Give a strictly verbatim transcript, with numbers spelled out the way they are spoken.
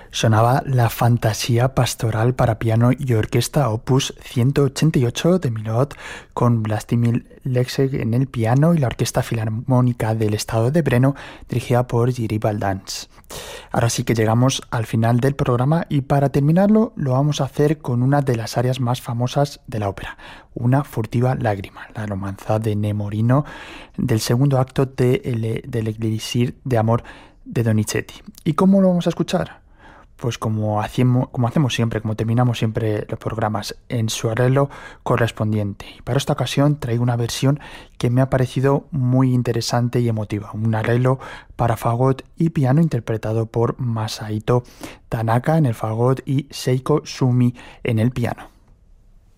Sonaba la Fantasía Pastoral para piano y orquesta opus ciento ochenta y ocho de Milhaud, con Vlastimil Lexeg en el piano y la Orquesta Filarmónica del Estado de Brno, dirigida por Jiří Baldans. Ahora sí que llegamos al final del programa y para terminarlo lo vamos a hacer con una de las áreas más famosas de la ópera, Una furtiva lágrima, la romanza de Nemorino del segundo acto de el, del Elixir de Amor de Donizetti. ¿Y cómo lo vamos a escuchar? Pues como hacemos, como hacemos siempre, como terminamos siempre los programas, en su arreglo correspondiente. Y para esta ocasión traigo una versión que me ha parecido muy interesante y emotiva. Un arreglo para fagot y piano interpretado por Masahito Tanaka en el fagot y Seiko Sumi en el piano.